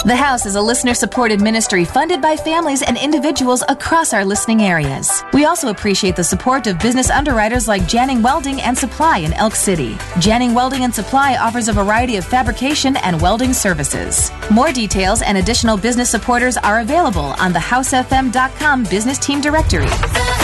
The House is a listener-supported ministry funded by families and individuals across our listening areas. We also appreciate the support of business underwriters like Janning Welding and Supply in Elk City. Janning Welding and Supply offers a variety of fabrication and welding services. More details and additional business supporters are available on thehousefm.com business team directory.